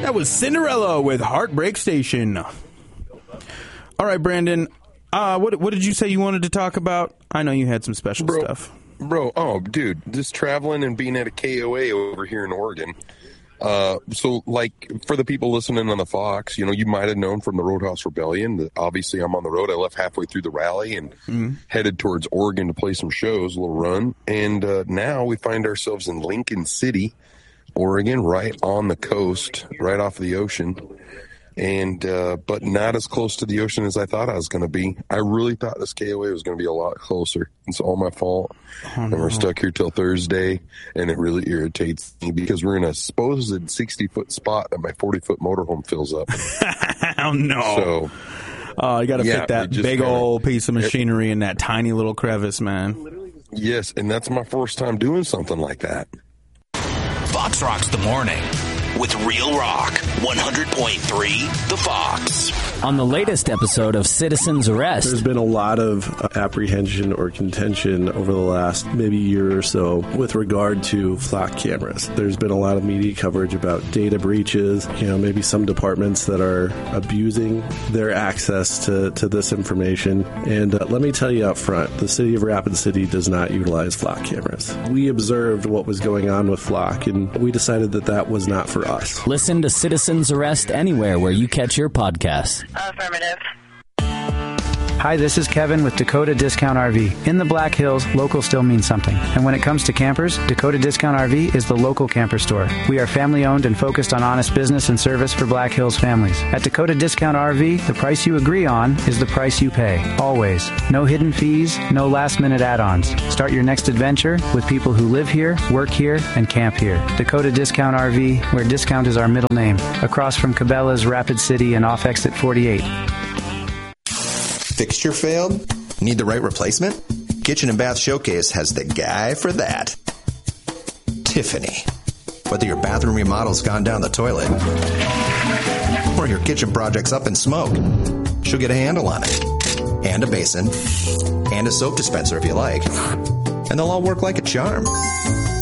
That was Cinderella with Heartbreak Station. All right, Brandon. What did you say you wanted to talk about? I know you had some special stuff. Dude, just traveling and being at a KOA over here in Oregon. So, like, for the people listening on the Fox, you know, you might have known from the Roadhouse Rebellion that obviously I'm on the road. I left halfway through the rally and headed towards Oregon to play some shows, a little run. And now we find ourselves in Lincoln City, Oregon, right on the coast, right off the ocean. And but not as close to the ocean as I thought I was going to be. I really thought this KOA was going to be a lot closer. It's all my fault. And we're stuck here till Thursday, and it really irritates me because we're in a supposed 60-foot spot that my 40-foot motorhome fills up. Oh, no. So, you got to pick that big old piece of machinery in that tiny little crevice, man. Yes, and that's my first time doing something like that. Fox Rocks the Morning with Real Rock 100.3 The Fox. On the latest episode of Citizen's Arrest, there's been a lot of apprehension or contention over the last maybe year or so with regard to flock cameras. There's been a lot of media coverage about data breaches, you know, maybe some departments that are abusing their access to this information. And let me tell you up front, the city of Rapid City does not utilize flock cameras. We observed what was going on with flock, and we decided that that was not for us. Listen to Citizen's Arrest anywhere where you catch your podcasts. Affirmative. Hi, this is Kevin with Dakota Discount RV. In the Black Hills, local still means something. And when it comes to campers, Dakota Discount RV is the local camper store. We are family owned and focused on honest business and service for Black Hills families. At Dakota Discount RV, the price you agree on is the price you pay. Always. No hidden fees, no last minute add-ons. Start your next adventure with people who live here, work here, and camp here. Dakota Discount RV, where discount is our middle name. Across from Cabela's, Rapid City, and off exit 48. Fixture failed? Need the right replacement? Kitchen and Bath Showcase has the guy for that. Tiffany. Whether your bathroom remodel's gone down the toilet or your kitchen project's up in smoke, she'll get a handle on it. And a basin. And a soap dispenser if you like. And they'll all work like a charm.